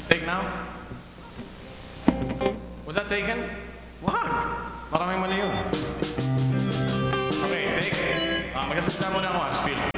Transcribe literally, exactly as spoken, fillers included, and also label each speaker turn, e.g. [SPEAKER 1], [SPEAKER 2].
[SPEAKER 1] Take now? Was that taken? Wag! Maraming mali yun. Okay, take. Uh, magkasalita muna ako, Aspil.